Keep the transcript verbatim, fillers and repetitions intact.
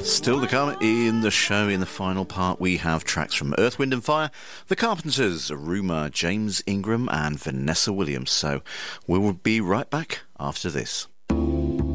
Still to come in the show, in the final part, we have tracks from Earth, Wind and Fire, The Carpenters, Rumour, James Ingram and Vanessa Williams. So we'll be right back after this.